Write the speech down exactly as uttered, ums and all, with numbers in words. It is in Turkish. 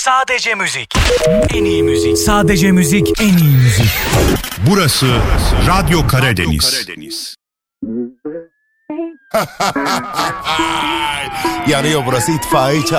Sadece müzik. En iyi müzik. Sadece müzik, en iyi müzik. Burası Radyo Karadeniz. Karadeniz. Yanıyor burası, itfaiye çağır.